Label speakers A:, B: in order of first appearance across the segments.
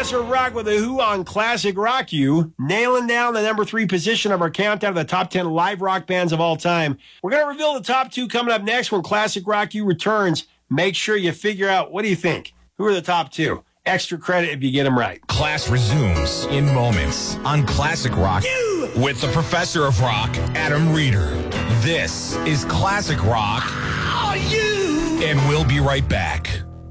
A: Professor Rock with a Who on Classic Rock You, nailing down the number 3 position of our countdown of the top 10 live rock bands of all time. We're going to reveal the top 2 coming up next when Classic Rock You returns. Make sure you figure out, what do you think? Who are the top 2? Extra credit if you get them right.
B: Class resumes in moments on Classic Rock with the Professor of Rock, Adam Reeder. This is Classic Rock. And we'll be right back.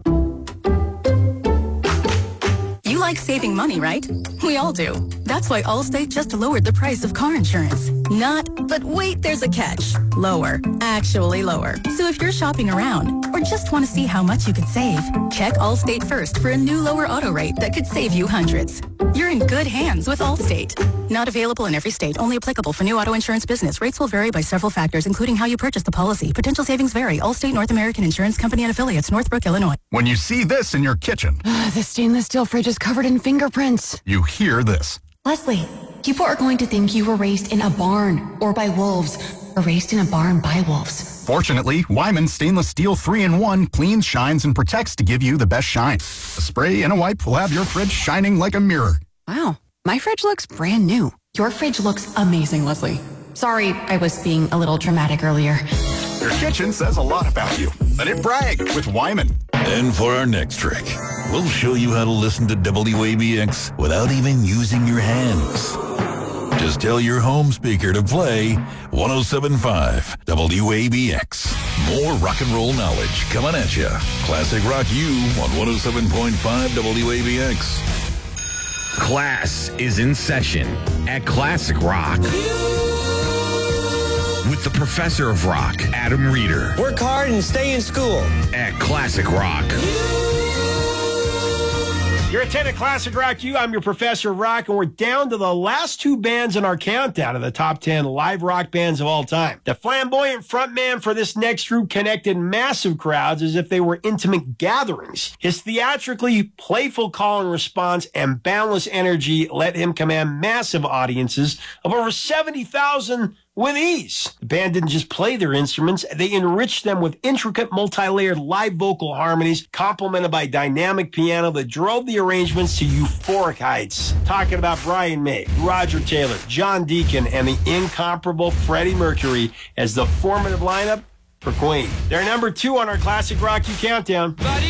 C: You like saving money, right? We all do. That's why Allstate just lowered the price of car insurance. But wait, there's a catch. Lower. Actually lower. So if you're shopping around or just want to see how much you could save, check Allstate first for a new lower auto rate that could save you hundreds. You're in good hands with Allstate. Not available in every state. Only applicable for new auto insurance business. Rates will vary by several factors, including how you purchase the policy. Potential savings vary. Allstate North American Insurance Company and Affiliates, Northbrook, Illinois.
D: When you see this in your kitchen,
E: the stainless steel fridge is covered in fingerprints.
D: You hear this.
E: Leslie, people are going to think you were raised in a barn or by wolves, or raised in a barn by wolves.
D: Fortunately, Wyman Stainless Steel 3-in-1 cleans, shines, and protects to give you the best shine. A spray and a wipe will have your fridge shining like a mirror.
E: Wow, my fridge looks brand new. Your fridge looks amazing, Leslie. Sorry, I was being a little dramatic earlier.
D: Your kitchen says a lot about you. Let it brag with Wyman.
F: And for our next trick, we'll show you how to listen to WABX without even using your hands. Just tell your home speaker to play 107.5 WABX. More rock and roll knowledge coming at you. Classic Rock U on 107.5 WABX.
B: Class is in session at Classic Rock with the Professor of Rock, Adam Reeder.
G: Work hard and stay in school.
B: At Classic Rock.
A: You're attending Classic Rock U. I'm your Professor of Rock, and we're down to the last 2 bands in our countdown of the top 10 live rock bands of all time. The flamboyant frontman for this next group connected massive crowds as if they were intimate gatherings. His theatrically playful call and response and boundless energy let him command massive audiences of over 70,000 with ease. The band didn't just play their instruments, they enriched them with intricate multi-layered live vocal harmonies complemented by dynamic piano that drove the arrangements to euphoric heights. Talking about Brian May, Roger Taylor, John Deacon, and the incomparable Freddie Mercury as the formative lineup for Queen. They're number 2 on our Classic Rock U Countdown.